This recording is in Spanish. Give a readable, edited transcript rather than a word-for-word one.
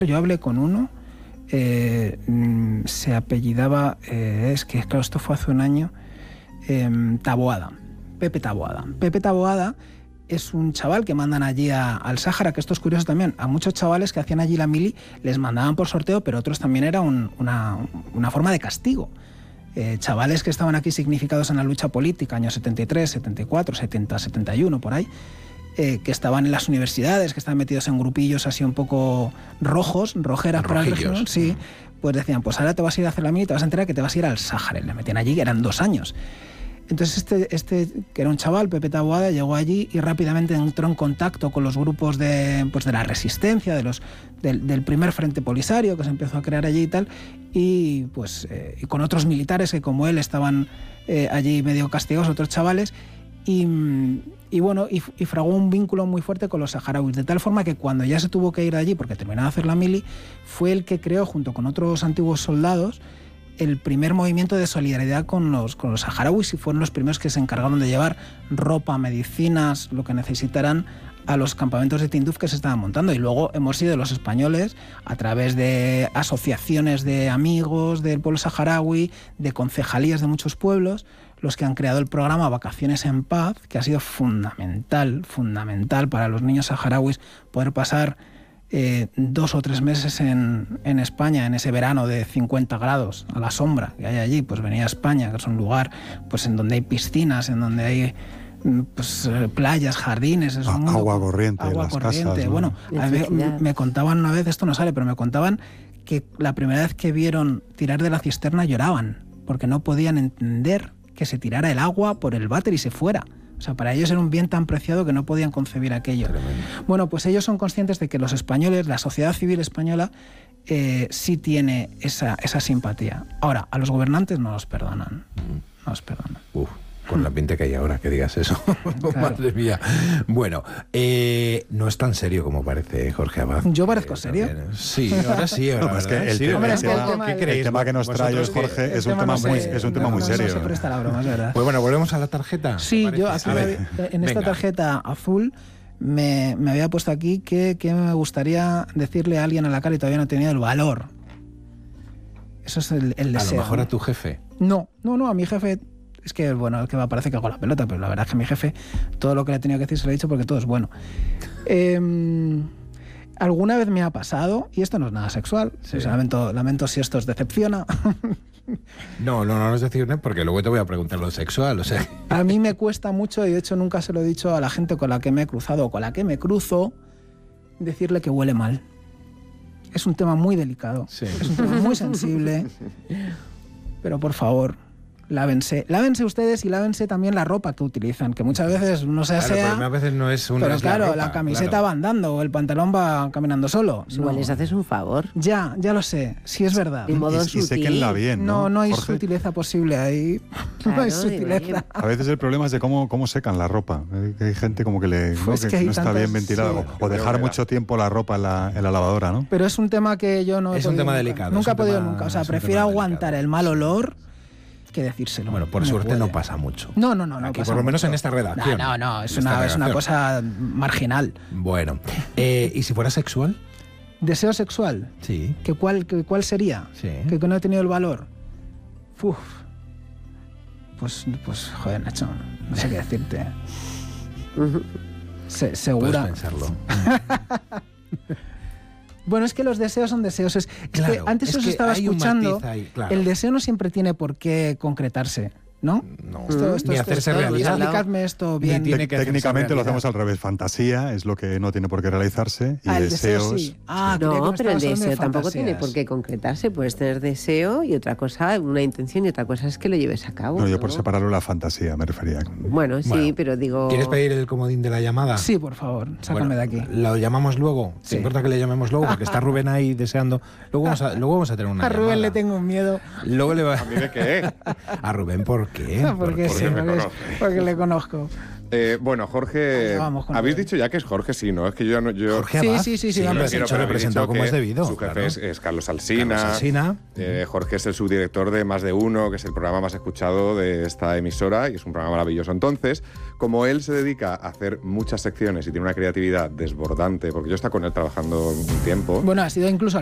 Yo hablé con uno, se apellidaba, claro, esto fue hace un año, Taboada, Pepe Taboada. Pepe Taboada es un chaval que mandan allí al Sáhara, que esto es curioso también, a muchos chavales que hacían allí la mili les mandaban por sorteo, pero otros también era una forma de castigo. Chavales que estaban aquí significados en la lucha política, años 73, 74, 70, 71, por ahí, que estaban en las universidades, que estaban metidos en grupillos así un poco rojeras para el régimen, sí, pues decían, pues ahora te vas a ir a hacer la mili y te vas a enterar que te vas a ir al Sáhara. Y le metían allí, que eran 2 años. Entonces que era un chaval, Pepe Taboada, llegó allí y rápidamente entró en contacto con los grupos de la resistencia, del primer frente polisario que se empezó a crear allí y tal, y con otros militares que como él estaban allí medio castigados, otros chavales, y fraguó un vínculo muy fuerte con los saharauis, de tal forma que cuando ya se tuvo que ir de allí, porque terminaba de hacer la mili, fue el que creó, junto con otros antiguos soldados, el primer movimiento de solidaridad con los saharauis, y fueron los primeros que se encargaron de llevar ropa, medicinas, lo que necesitaran a los campamentos de Tinduf que se estaban montando. Y luego hemos sido los españoles, a través de asociaciones de amigos del pueblo saharaui, de concejalías de muchos pueblos, los que han creado el programa Vacaciones en Paz, que ha sido fundamental para los niños saharauis poder pasar 2 o 3 meses en España, en ese verano de 50 grados a la sombra que hay allí. Pues venía a España, que es un lugar pues en donde hay piscinas, en donde hay playas, jardines, agua corriente, las casas, ¿no? Bueno, me contaban una vez, esto no sale, pero me contaban que la primera vez que vieron tirar de la cisterna lloraban, porque no podían entender que se tirara el agua por el váter y se fuera. O sea, para ellos era un bien tan preciado que no podían concebir aquello. Tremendo. Bueno, pues ellos son conscientes de que los españoles, la sociedad civil española, sí tiene esa simpatía. Ahora, a los gobernantes no los perdonan. No los perdonan. Con el ambiente que hay ahora, que digas eso. Claro. Madre mía. Bueno, no es tan serio como parece, Jorge Abad. ¿Yo parezco serio? Sí, ahora sí. Ahora es que el tema que nos trae hoy, Jorge, es un tema muy serio. No se presta la broma, es verdad. Pues bueno, volvemos a la tarjeta. Sí, yo aquí en esta tarjeta azul me había puesto aquí que me gustaría decirle a alguien a la cara y todavía no he tenido el valor. Eso es el deseo. A lo mejor a tu jefe. No, a mi jefe. Es que, bueno, el que me parece que hago la pelota, pero la verdad es que a mi jefe todo lo que le he tenido que decir se lo he dicho porque todo es bueno. Alguna vez me ha pasado, y esto no es nada sexual, sí. O sea, lamento si esto os decepciona. No es decir, porque luego te voy a preguntar lo sexual, o sea. A mí me cuesta mucho, y de hecho nunca se lo he dicho a la gente con la que me he cruzado o con la que me cruzo, decirle que huele mal. Es un tema muy delicado, sí. Es un tema muy sensible, pero por favor, lávense ustedes y lávense también la ropa que utilizan, que muchas veces no se asea. Pero a veces no es una. Pero claro, la camiseta va andando o el pantalón va caminando solo. Igual les haces un favor. Ya lo sé, sí es verdad. Y séquenla bien, ¿no? No hay Jorge? sutileza posible ahí. Claro, no hay sutileza. A veces el problema es de cómo secan la ropa. Hay gente como que no está bien ventilada. Sí. O dejar mucho tiempo la ropa en la lavadora, ¿no? Pero es un tema que yo no he podido. Es un tema delicado. Nunca he podido nunca. O sea, prefiero aguantar el mal olor que decírselo. Bueno, por suerte no pasa mucho. No Aquí, por lo menos en esta redacción. No, es una cosa marginal. Bueno, ¿y si fuera sexual? ¿Deseo sexual? Sí. ¿Cuál sería? Sí. Que no he tenido el valor. Pues joder, Nacho, no sé qué decirte. Segura. Puedes pensarlo. Bueno, es que los deseos son deseos. Claro, que antes os estaba escuchando. Claro. El deseo no siempre tiene por qué concretarse, ¿no? No. Ni hacerse realidad. Explicadme esto bien. Técnicamente lo hacemos al revés. Fantasía es lo que no tiene por qué realizarse. Y el deseos. Deseo sí. No, pero el deseo tampoco tiene por qué concretarse. Puedes tener deseo y otra cosa, una intención, y otra cosa es que lo lleves a cabo. No, yo por separarlo la fantasía me refería. Bueno, sí, pero digo. ¿Quieres pedir el comodín de la llamada? Sí, por favor, sácame de aquí. ¿Lo llamamos luego? Sí. ¿Te importa que le llamemos luego? Porque está Rubén ahí deseando. Luego vamos a tener una llamada. A Rubén le tengo un miedo. Luego le va... ¿A mí de qué? ¿A Rubén por qué? Porque le conozco. Bueno, Jorge, habéis dicho ya que es Jorge, sí, ¿no? Es que yo ya no... Jorge Abad. Sí, lo has hecho representado como es debido. Su jefe es Carlos Alsina. Jorge es el subdirector de Más de Uno, que es el programa más escuchado de esta emisora, y es un programa maravilloso. Entonces, como él se dedica a hacer muchas secciones y tiene una creatividad desbordante, porque yo he estado con él trabajando un tiempo... Bueno, ha sido incluso